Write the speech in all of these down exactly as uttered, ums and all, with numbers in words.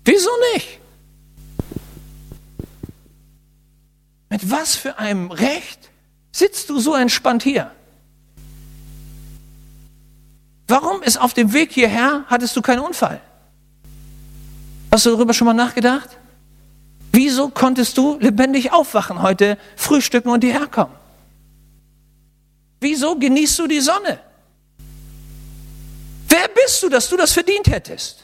Wieso nicht? Mit was für einem Recht sitzt du so entspannt hier? Warum ist auf dem Weg hierher, hattest du keinen Unfall? Hast du darüber schon mal nachgedacht? Wieso konntest du lebendig aufwachen heute, frühstücken und hierher kommen? Wieso genießt du die Sonne? Wer bist du, dass du das verdient hättest?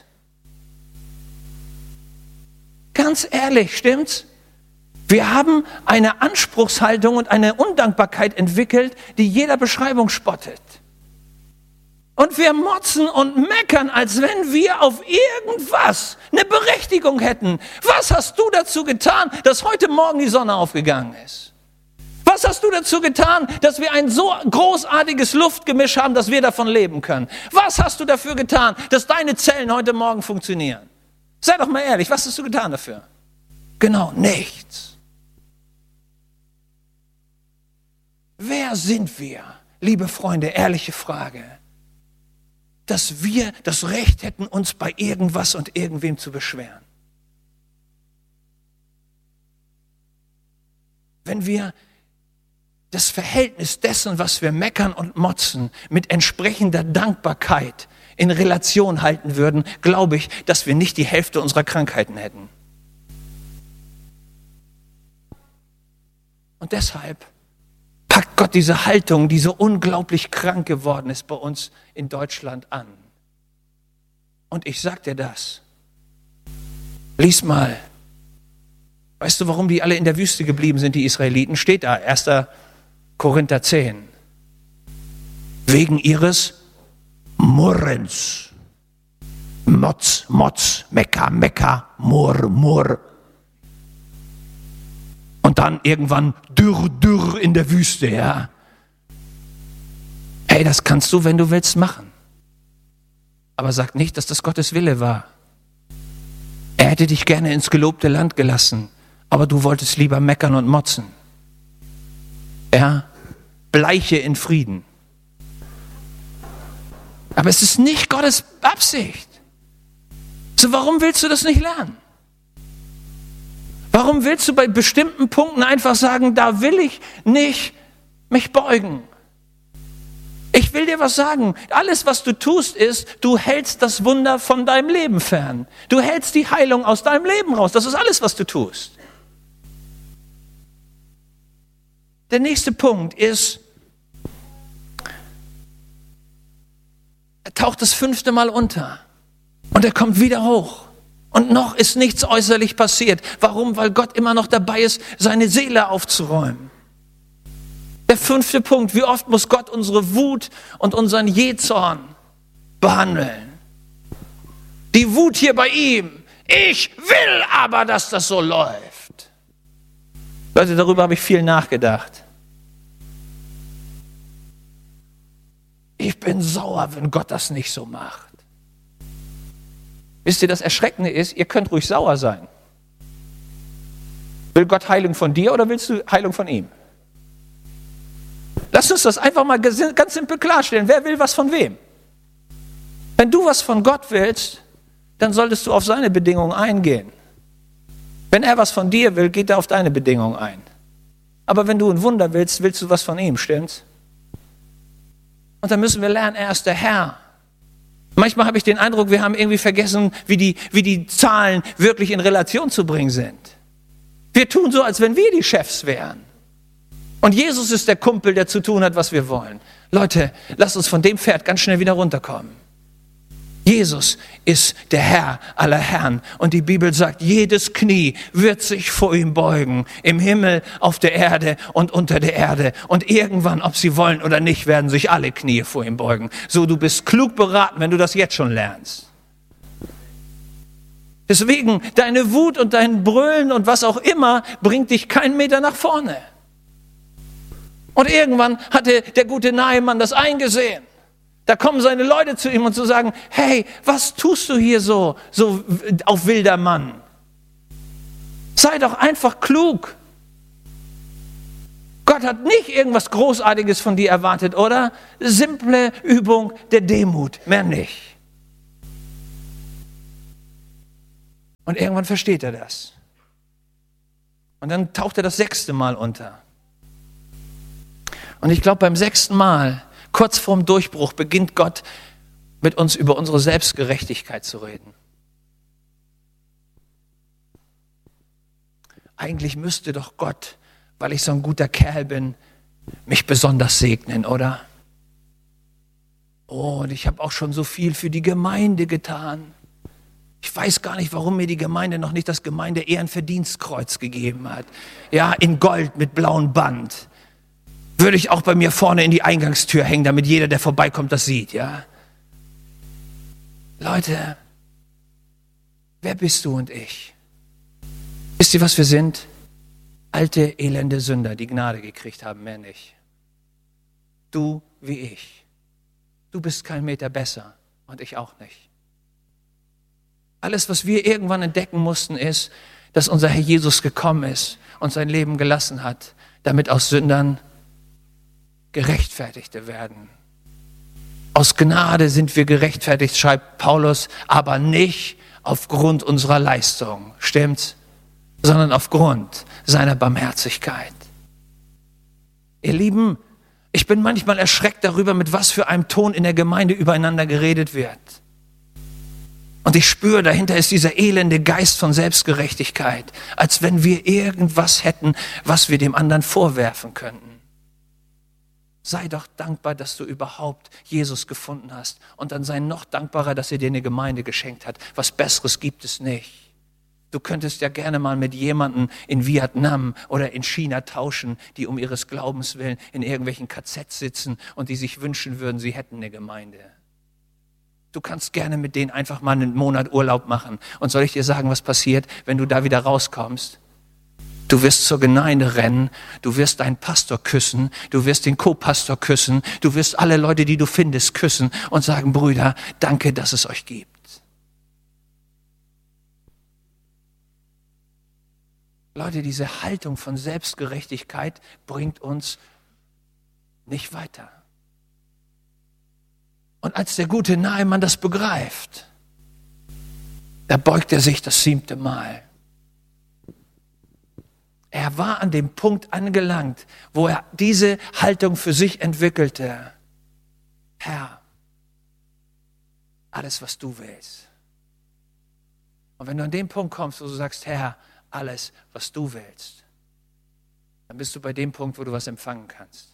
Ganz ehrlich, stimmt's? Wir haben eine Anspruchshaltung und eine Undankbarkeit entwickelt, die jeder Beschreibung spottet. Und wir motzen und meckern, als wenn wir auf irgendwas eine Berechtigung hätten. Was hast du dazu getan, dass heute Morgen die Sonne aufgegangen ist? Was hast du dazu getan, dass wir ein so großartiges Luftgemisch haben, dass wir davon leben können? Was hast du dafür getan, dass deine Zellen heute Morgen funktionieren? Sei doch mal ehrlich, was hast du getan dafür? Genau, nichts. Wer sind wir, liebe Freunde, ehrliche Frage, dass wir das Recht hätten, uns bei irgendwas und irgendwem zu beschweren? Wenn wir das Verhältnis dessen, was wir meckern und motzen, mit entsprechender Dankbarkeit in Relation halten würden, glaube ich, dass wir nicht die Hälfte unserer Krankheiten hätten. Und deshalb packt Gott diese Haltung, die so unglaublich krank geworden ist bei uns in Deutschland an. Und ich sag dir das. Lies mal. Weißt du, warum die alle in der Wüste geblieben sind, die Israeliten? Steht da, erster Korinther zehn. Wegen ihres Murrens. Motz, Motz, Mekka, Mekka, Murr, Murr. Und dann irgendwann dürr, dürr in der Wüste, ja. Hey, das kannst du, wenn du willst, machen. Aber sag nicht, dass das Gottes Wille war. Er hätte dich gerne ins gelobte Land gelassen, aber du wolltest lieber meckern und motzen. Ja, bleiche in Frieden. Aber es ist nicht Gottes Absicht. So, warum willst du das nicht lernen? Warum willst du bei bestimmten Punkten einfach sagen, da will ich nicht mich beugen? Ich will dir was sagen. Alles, was du tust, ist, du hältst das Wunder von deinem Leben fern. Du hältst die Heilung aus deinem Leben raus. Das ist alles, was du tust. Der nächste Punkt ist, er taucht das fünfte Mal unter und er kommt wieder hoch. Und noch ist nichts äußerlich passiert. Warum? Weil Gott immer noch dabei ist, seine Seele aufzuräumen. Der fünfte Punkt, wie oft muss Gott unsere Wut und unseren Jähzorn behandeln? Die Wut hier bei ihm. Ich will aber, dass das so läuft. Leute, darüber habe ich viel nachgedacht. Ich bin sauer, wenn Gott das nicht so macht. Wisst ihr, das Erschreckende ist, ihr könnt ruhig sauer sein. Will Gott Heilung von dir oder willst du Heilung von ihm? Lass uns das einfach mal ganz simpel klarstellen. Wer will was von wem? Wenn du was von Gott willst, dann solltest du auf seine Bedingungen eingehen. Wenn er was von dir will, geht er auf deine Bedingungen ein. Aber wenn du ein Wunder willst, willst du was von ihm, stimmt's? Und dann müssen wir lernen, er ist der Herr. Manchmal habe ich den Eindruck, wir haben irgendwie vergessen, wie die, wie die Zahlen wirklich in Relation zu bringen sind. Wir tun so, als wenn wir die Chefs wären. Und Jesus ist der Kumpel, der zu tun hat, was wir wollen. Leute, lasst uns von dem Pferd ganz schnell wieder runterkommen. Jesus ist der Herr aller Herren. Und die Bibel sagt, jedes Knie wird sich vor ihm beugen. Im Himmel, auf der Erde und unter der Erde. Und irgendwann, ob sie wollen oder nicht, werden sich alle Knie vor ihm beugen. So, du bist klug beraten, wenn du das jetzt schon lernst. Deswegen, deine Wut und dein Brüllen und was auch immer, bringt dich keinen Meter nach vorne. Und irgendwann hatte der gute Naaman das eingesehen. Da kommen seine Leute zu ihm und zu sagen, hey, was tust du hier so, so auf wilder Mann? Sei doch einfach klug. Gott hat nicht irgendwas Großartiges von dir erwartet, oder? Simple Übung der Demut, mehr nicht. Und irgendwann versteht er das. Und dann taucht er das sechste Mal unter. Und ich glaube, beim sechsten Mal, kurz vorm Durchbruch, beginnt Gott mit uns über unsere Selbstgerechtigkeit zu reden. Eigentlich müsste doch Gott, weil ich so ein guter Kerl bin, mich besonders segnen, oder? Oh, und ich habe auch schon so viel für die Gemeinde getan. Ich weiß gar nicht, warum mir die Gemeinde noch nicht das Gemeinde-Ehrenverdienstkreuz gegeben hat. Ja, in Gold mit blauem Band. Würde ich auch bei mir vorne in die Eingangstür hängen, damit jeder, der vorbeikommt, das sieht, ja? Leute, wer bist du und ich? Wisst ihr, was wir sind? Alte, elende Sünder, die Gnade gekriegt haben, mehr nicht. Du wie ich. Du bist kein Meter besser und ich auch nicht. Alles, was wir irgendwann entdecken mussten, ist, dass unser Herr Jesus gekommen ist und sein Leben gelassen hat, damit aus Sündern Gerechtfertigte werden. Aus Gnade sind wir gerechtfertigt, schreibt Paulus, aber nicht aufgrund unserer Leistung, stimmt's? Sondern aufgrund seiner Barmherzigkeit. Ihr Lieben, ich bin manchmal erschreckt darüber, mit was für einem Ton in der Gemeinde übereinander geredet wird. Und ich spüre, dahinter ist dieser elende Geist von Selbstgerechtigkeit, als wenn wir irgendwas hätten, was wir dem anderen vorwerfen könnten. Sei doch dankbar, dass du überhaupt Jesus gefunden hast. Und dann sei noch dankbarer, dass er dir eine Gemeinde geschenkt hat. Was Besseres gibt es nicht. Du könntest ja gerne mal mit jemandem in Vietnam oder in China tauschen, die um ihres Glaubens willen in irgendwelchen K Zs sitzen und die sich wünschen würden, sie hätten eine Gemeinde. Du kannst gerne mit denen einfach mal einen Monat Urlaub machen. Und soll ich dir sagen, was passiert, wenn du da wieder rauskommst? Du wirst zur Gemeinde rennen, du wirst deinen Pastor küssen, du wirst den Co-Pastor küssen, du wirst alle Leute, die du findest, küssen und sagen, Brüder, danke, dass es euch gibt. Leute, diese Haltung von Selbstgerechtigkeit bringt uns nicht weiter. Und als der gute Nahemann das begreift, da beugt er sich das siebte Mal. Er war an dem Punkt angelangt, wo er diese Haltung für sich entwickelte. Herr, alles, was du willst. Und wenn du an den Punkt kommst, wo du sagst, Herr, alles, was du willst, dann bist du bei dem Punkt, wo du was empfangen kannst.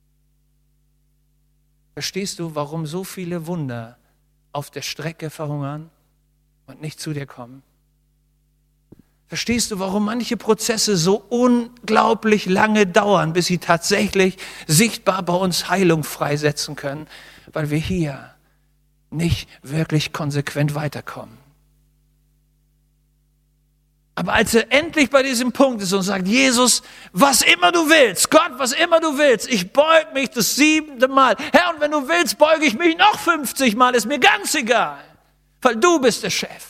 Verstehst du, warum so viele Wunder auf der Strecke verhungern und nicht zu dir kommen? Verstehst du, warum manche Prozesse so unglaublich lange dauern, bis sie tatsächlich sichtbar bei uns Heilung freisetzen können? Weil wir hier nicht wirklich konsequent weiterkommen. Aber als er endlich bei diesem Punkt ist und sagt, Jesus, was immer du willst, Gott, was immer du willst, ich beug mich das siebente Mal. Herr, und wenn du willst, beuge ich mich noch fünfzig Mal, ist mir ganz egal, weil du bist der Chef.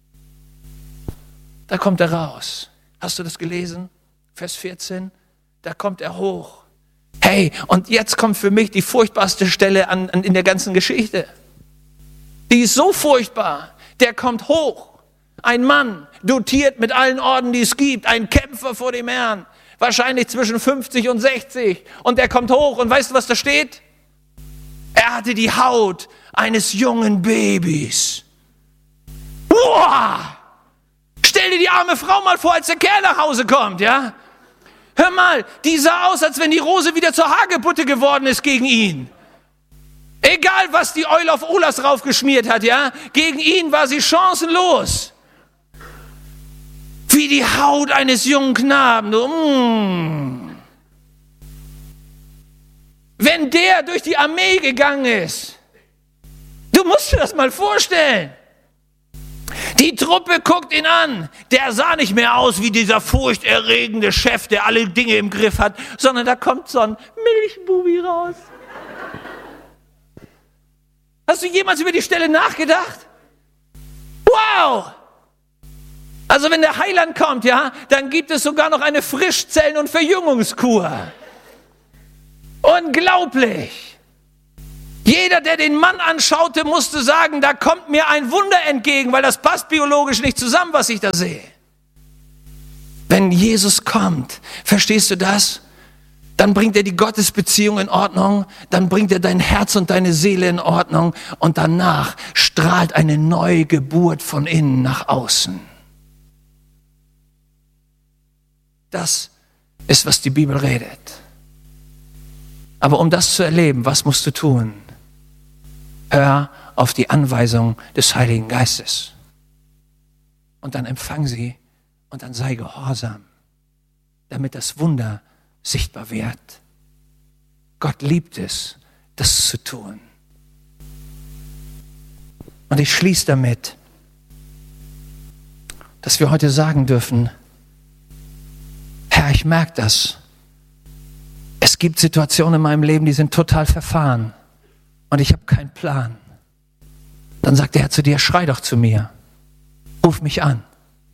Da kommt er raus. Hast du das gelesen? Vers vierzehn. Da kommt er hoch. Hey, und jetzt kommt für mich die furchtbarste Stelle an, an, in der ganzen Geschichte. Die ist so furchtbar. Der kommt hoch. Ein Mann, dotiert mit allen Orden, die es gibt. Ein Kämpfer vor dem Herrn. Wahrscheinlich zwischen fünfzig und sechzig. Und der kommt hoch. Und weißt du, was da steht? Er hatte die Haut eines jungen Babys. Wow! Stell dir die arme Frau mal vor, als der Kerl nach Hause kommt, ja? Hör mal, die sah aus, als wenn die Rose wieder zur Hagebutte geworden ist gegen ihn. Egal, was die Eule auf Olas draufgeschmiert hat, ja? Gegen ihn war sie chancenlos. Wie die Haut eines jungen Knaben. Du, mm. Wenn der durch die Armee gegangen ist, du musst dir das mal vorstellen. Die Truppe guckt ihn an. Der sah nicht mehr aus wie dieser furchterregende Chef, der alle Dinge im Griff hat, sondern da kommt so ein Milchbubi raus. Hast du jemals über die Stelle nachgedacht? Wow! Also wenn der Heiland kommt, ja, dann gibt es sogar noch eine Frischzellen- und Verjüngungskur. Unglaublich! Jeder, der den Mann anschaute, musste sagen, da kommt mir ein Wunder entgegen, weil das passt biologisch nicht zusammen, was ich da sehe. Wenn Jesus kommt, verstehst du das? Dann bringt er die Gottesbeziehung in Ordnung, dann bringt er dein Herz und deine Seele in Ordnung und danach strahlt eine neue Geburt von innen nach außen. Das ist, was die Bibel redet. Aber um das zu erleben, was musst du tun? Hör auf die Anweisung des Heiligen Geistes. Und dann empfang sie und dann sei gehorsam, damit das Wunder sichtbar wird. Gott liebt es, das zu tun. Und ich schließe damit, dass wir heute sagen dürfen, Herr, ich merke das. Es gibt Situationen in meinem Leben, die sind total verfahren und ich habe keinen Plan. Dann sagt der Herr zu dir, schrei doch zu mir, ruf mich an.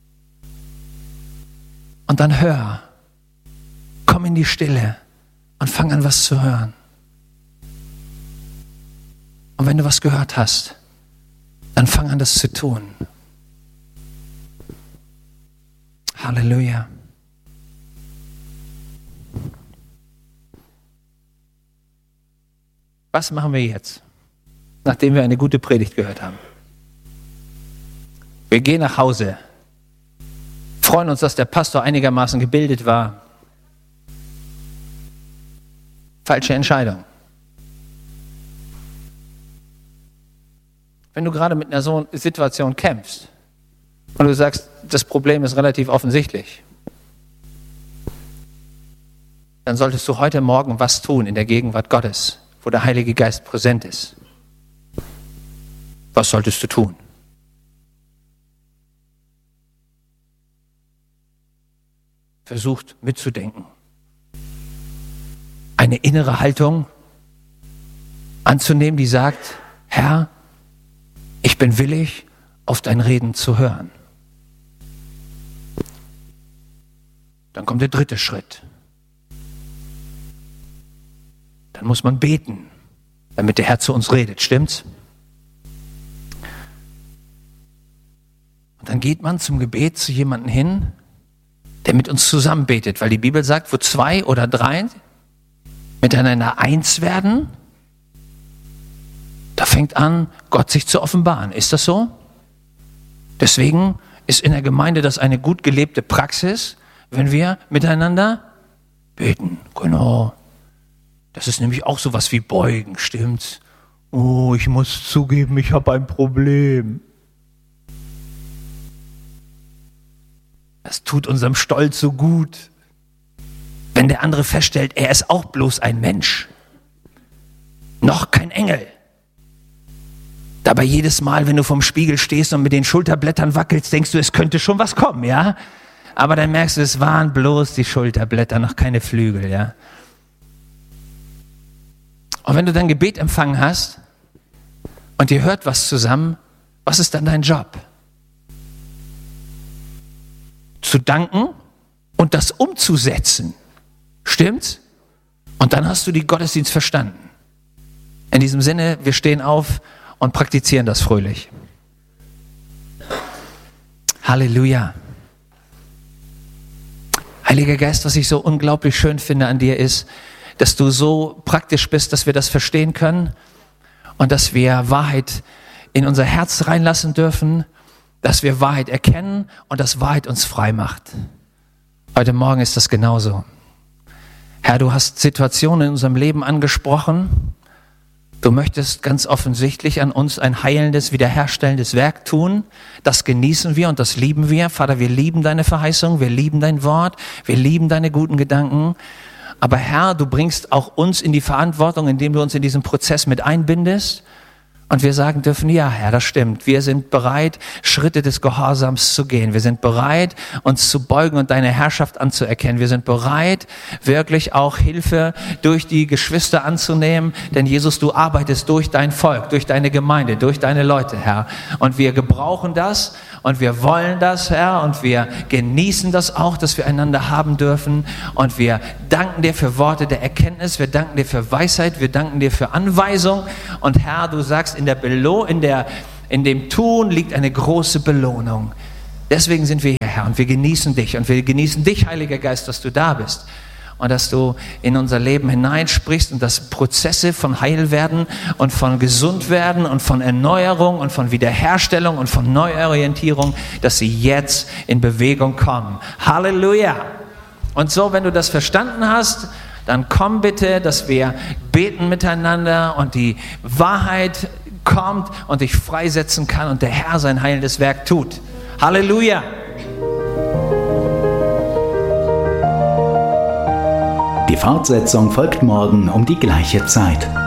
Und dann hör, komm in die Stille und fang an, was zu hören. Und wenn du was gehört hast, dann fang an, das zu tun. Halleluja. Was machen wir jetzt, nachdem wir eine gute Predigt gehört haben? Wir gehen nach Hause, freuen uns, dass der Pastor einigermaßen gebildet war. Falsche Entscheidung. Wenn du gerade mit einer so Situation kämpfst und du sagst, das Problem ist relativ offensichtlich, dann solltest du heute Morgen was tun in der Gegenwart Gottes, wo der Heilige Geist präsent ist. Was solltest du tun? Versucht mitzudenken. Eine innere Haltung anzunehmen, die sagt, Herr, ich bin willig, auf dein Reden zu hören. Dann kommt der dritte Schritt. Dann muss man beten, damit der Herr zu uns redet, stimmt's? Und dann geht man zum Gebet zu jemandem hin, der mit uns zusammen betet, weil die Bibel sagt, wo zwei oder drei miteinander eins werden, da fängt an, Gott sich zu offenbaren. Ist das so? Deswegen ist in der Gemeinde das eine gut gelebte Praxis, wenn wir miteinander beten. Genau. Das ist nämlich auch sowas wie Beugen, stimmt's? Oh, ich muss zugeben, ich habe ein Problem. Das tut unserem Stolz so gut, wenn der andere feststellt, er ist auch bloß ein Mensch. Noch kein Engel. Dabei jedes Mal, wenn du vorm Spiegel stehst und mit den Schulterblättern wackelst, denkst du, es könnte schon was kommen, ja? Aber dann merkst du, es waren bloß die Schulterblätter, noch keine Flügel, ja? Und wenn du dann Gebet empfangen hast und ihr hört was zusammen, was ist dann dein Job? Zu danken und das umzusetzen. Stimmt's? Und dann hast du die Gottesdienst verstanden. In diesem Sinne, wir stehen auf und praktizieren das fröhlich. Halleluja. Heiliger Geist, was ich so unglaublich schön finde an dir ist, dass du so praktisch bist, dass wir das verstehen können und dass wir Wahrheit in unser Herz reinlassen dürfen, dass wir Wahrheit erkennen und dass Wahrheit uns frei macht. Heute Morgen ist das genauso. Herr, du hast Situationen in unserem Leben angesprochen. Du möchtest ganz offensichtlich an uns ein heilendes, wiederherstellendes Werk tun. Das genießen wir und das lieben wir. Vater, wir lieben deine Verheißung, wir lieben dein Wort, wir lieben deine guten Gedanken. Aber Herr, du bringst auch uns in die Verantwortung, indem du uns in diesen Prozess mit einbindest. Und wir sagen dürfen, ja Herr, das stimmt. Wir sind bereit, Schritte des Gehorsams zu gehen. Wir sind bereit, uns zu beugen und deine Herrschaft anzuerkennen. Wir sind bereit, wirklich auch Hilfe durch die Geschwister anzunehmen. Denn Jesus, du arbeitest durch dein Volk, durch deine Gemeinde, durch deine Leute, Herr. Und wir gebrauchen das. Und wir wollen das, Herr, und wir genießen das auch, dass wir einander haben dürfen. Und wir danken dir für Worte der Erkenntnis, wir danken dir für Weisheit, wir danken dir für Anweisung. Und Herr, du sagst, in der Belo- in der, in dem Tun liegt eine große Belohnung. Deswegen sind wir hier, Herr, und wir genießen dich. Und wir genießen dich, Heiliger Geist, dass du da bist. Und dass du in unser Leben hineinsprichst und dass Prozesse von Heilwerden und von Gesundwerden und von Erneuerung und von Wiederherstellung und von Neuorientierung, dass sie jetzt in Bewegung kommen. Halleluja! Und so, wenn du das verstanden hast, dann komm bitte, dass wir beten miteinander und die Wahrheit kommt und dich freisetzen kann und der Herr sein heilendes Werk tut. Halleluja! Die Fortsetzung folgt morgen um die gleiche Zeit.